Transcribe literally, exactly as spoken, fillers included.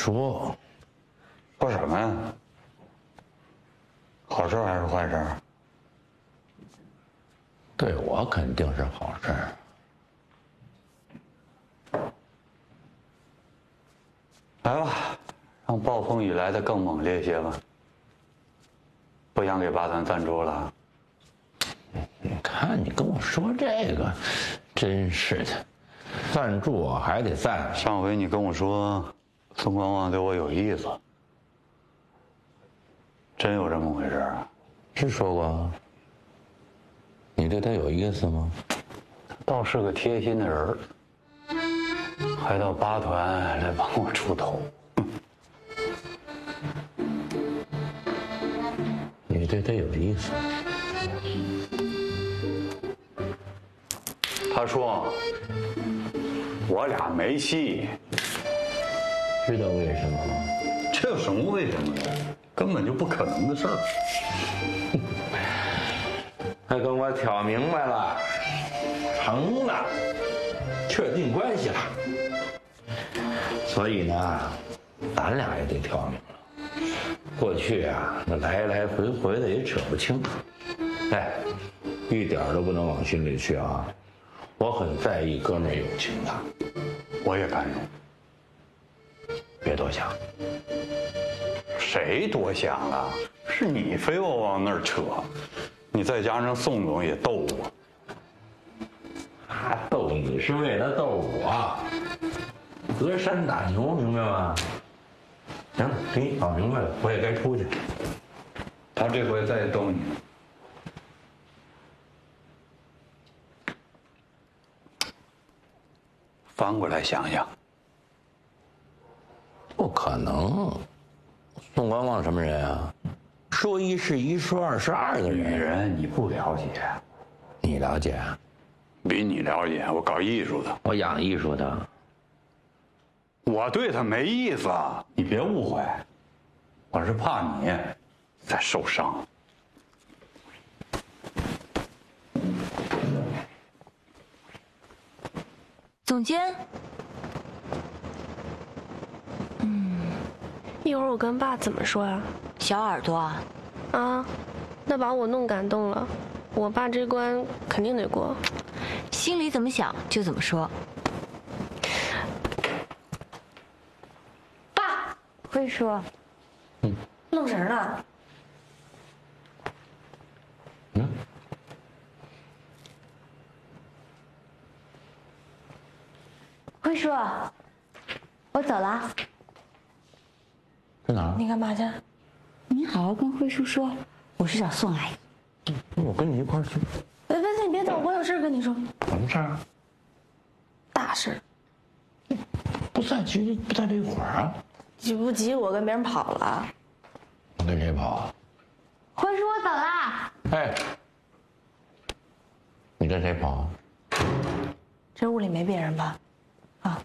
说。 说什么呀？好事还是坏事？ 对我肯定是好事。 来吧，让暴风雨来得更猛烈些吧。不想给八团赞助了？ 你看你跟我说这个，真是的，赞助我还得赞。 上回你跟我说宋光旺对我有意思，真有这么回事啊？ 是说过。你对他有意思吗？ 他倒是个贴心的人儿，还到八团来帮我出头。 你对他有意思？ 他说我俩没戏。 知道为什么吗？ 这有什么为什么呀？根本就不可能的事儿。 他跟我挑明白了，成了，确定关系了。所以呢，咱俩也得挑明了。过去啊，那来来回回的也扯不清。哎，一点都不能往心里去啊！我很在意哥们儿友情的。 我也干用。别多想。谁多想了？是你非要往那儿扯。你再加上宋总也逗我， 他逗你是为了逗我，隔山打牛，明白吗？行，给你搞明白了，我也该出去。 他这回再逗你，翻过来想想， 不可能。宋光旺什么人啊？说一是一，说二是二的女人。 人你不了解， 你了解啊？ 比你了解。我搞艺术的， 我养艺术的。 我对他没意思，你别误会，我是怕你再受伤。 总监， 嗯，一会儿我跟爸怎么说呀？ 小耳朵啊， 啊，那把我弄感动了，我爸这关肯定得过。 心里怎么想就怎么说。 爸， 会说， 嗯，愣神了。 嗯。 慧叔，我走了。 在哪儿？ 你干嘛去？ 你好好跟慧叔说，我是找宋阿姨。 我跟你一块儿去。 别别别，你别走，我有事跟你说。 什么事儿啊？ 大事。 不在急，不在这一会儿啊？ 急不急？我跟别人跑了。 你跟谁跑啊？ 慧叔，我走啦。 哎，你跟谁跑啊？ 这屋里没别人吧？